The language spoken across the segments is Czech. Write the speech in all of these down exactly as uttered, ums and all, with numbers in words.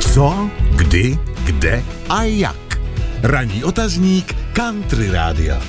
Co, kdy, kde a jak. Ranní otazník Country Rádia.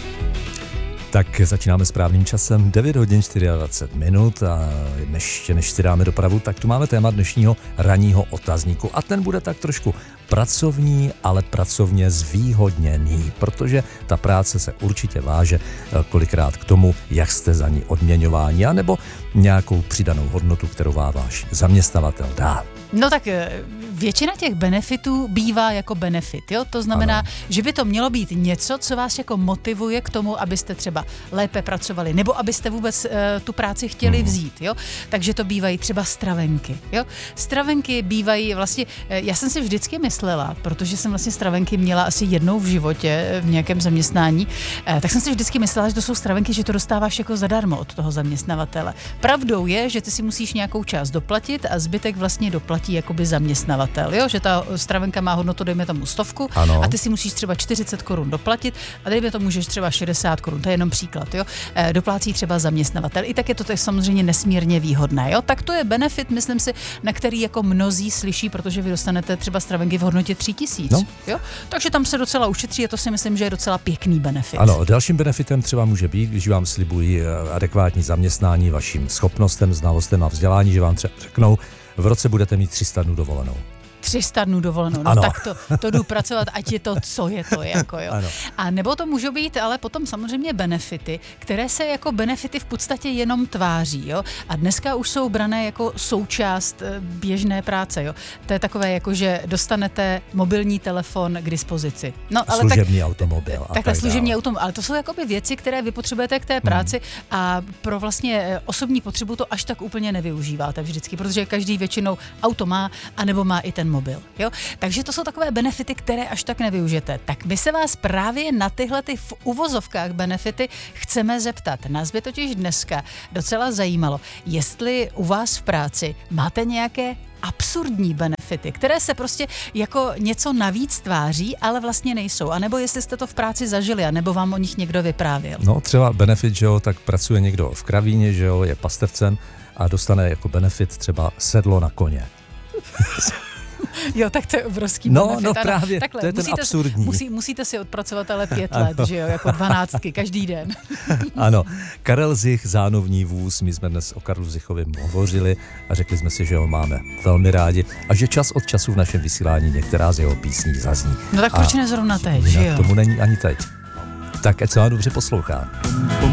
Tak začínáme správným časem, devět hodin dvacet čtyři minut a ještě než si dáme dopravu, tak tu máme téma dnešního ranního otazníku a ten bude tak trošku pracovní, ale pracovně zvýhodněný, protože ta práce se určitě váže kolikrát k tomu, jak jste za ní odměňováni, anebo nějakou přidanou hodnotu, kterou vám váš zaměstnavatel dá. No tak většina těch benefitů bývá jako benefit, jo? To znamená, ano. že by to mělo být něco, co vás jako motivuje k tomu, abyste třeba lépe pracovali, nebo abyste vůbec uh, tu práci chtěli hmm. vzít, jo? Takže to bývají třeba stravenky, jo? Stravenky bývají vlastně, já jsem si vždycky myslela, protože jsem vlastně stravenky měla asi jednou v životě v nějakém zaměstnání, uh, tak jsem si vždycky myslela, že to jsou stravenky, že to dostáváš jako zadarmo od toho zaměstnavatele. Pravdou je, že ty si musíš nějakou část doplatit a zbytek vlastně doplatí jakoby zaměstnavatel, jo? Že ta stravenka má hodnotu, dejme tomu stovku ano. a ty si musíš třeba čtyřicet korun doplatit a dejme tomu, můžeš třeba šedesát korun, to je jenom příklad, jo? E, doplácí třeba zaměstnavatel. I tak je to teď samozřejmě nesmírně výhodné, jo? Tak to je benefit, myslím si, na který jako mnozí slyší, protože vy dostanete třeba stravenky v hodnotě tři tisíce, no. jo? Takže tam se docela ušetří a to si myslím, že je docela pěkný benefit. Ano, dalším benefitem třeba může být, když vám slibují adekvátní zaměstnání vašim schopnostem, znalostem a vzdělání, že vám třeba řeknou, v roce budete mít tři sta dnů dovolenou. tři sta dnů dovolenou, no ano. tak to, to jdu pracovat, ať je to, co je to, jako jo. Ano. A nebo to můžou být ale potom samozřejmě benefity, které se jako benefity v podstatě jenom tváří, jo. A dneska už jsou brané jako součást běžné práce, jo. To je takové jako, že dostanete mobilní telefon k dispozici. No, ale služební tak, automobil. Takhle tak služební automobil, ale to jsou jakoby věci, které vy potřebujete k té práci hmm. a pro vlastně osobní potřebu to až tak úplně nevyužíváte vždycky, protože každý většinou auto má, anebo má i ten mobil, jo? Takže to jsou takové benefity, které až tak nevyužijete. Tak my se vás právě na tyhle ty v uvozovkách benefity chceme zeptat. Nás by totiž dneska docela zajímalo, jestli u vás v práci máte nějaké absurdní benefity, které se prostě jako něco navíc tváří, ale vlastně nejsou. A nebo jestli jste to v práci zažili, a nebo vám o nich někdo vyprávěl. No třeba benefit, že jo, tak pracuje někdo v kravíně, že jo, je pastevcem a dostane jako benefit třeba sedlo na koně. Jo, tak to je obrovský no, benefit. No ano, právě, takhle, to je ten musíte, absurdní. Musí, musíte si odpracovat ale pět let, že jo, jako dvanáctky, každý den. Ano, Karel Zich, zánovní vůz, my jsme dnes o Karlu Zichovi hovořili a řekli jsme si, že ho máme velmi rádi a že čas od času v našem vysílání některá z jeho písní zazní. No tak proč ne zrovna teď, že jo? Tomu není ani teď. Tak ať se vám dobře poslouchá.